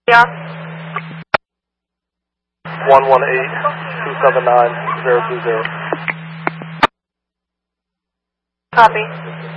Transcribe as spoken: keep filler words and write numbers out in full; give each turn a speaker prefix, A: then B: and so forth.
A: Yeah.
B: one one eight, two seven nine, zero two zero.
A: Copy.